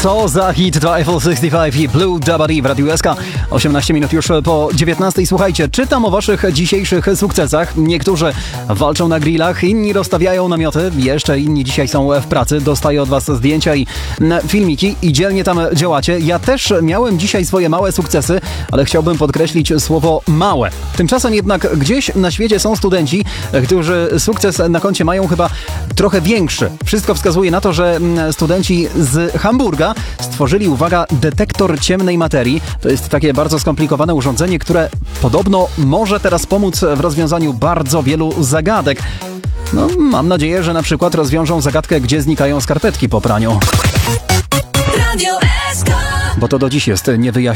Co za hit, to Eiffel 65 i Blue Dabadi w Radiu SK. 18 minut już po 19. Słuchajcie, czytam o waszych dzisiejszych sukcesach. Niektórzy walczą na grillach, inni rozstawiają namioty, jeszcze inni dzisiaj są w pracy. Dostaję od was zdjęcia i filmiki i dzielnie tam działacie. Ja też miałem dzisiaj swoje małe sukcesy, ale chciałbym podkreślić słowo małe. Tymczasem jednak gdzieś na świecie są studenci, którzy sukces na koncie mają chyba trochę większy. Wszystko wskazuje na to, że studenci z Hamburga stworzyli, uwaga, detektor ciemnej materii. To jest takie bardzo skomplikowane urządzenie, które podobno może teraz pomóc w rozwiązaniu bardzo wielu zagadek. No, mam nadzieję, że na przykład rozwiążą zagadkę, gdzie znikają skarpetki po praniu. Bo to do dziś jest niewyjaśnione.